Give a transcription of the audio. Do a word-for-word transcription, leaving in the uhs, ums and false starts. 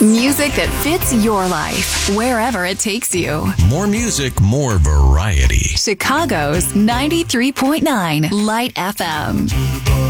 Music that fits your life, wherever it takes you. More music, more variety. Chicago's ninety-three point nine Light F M.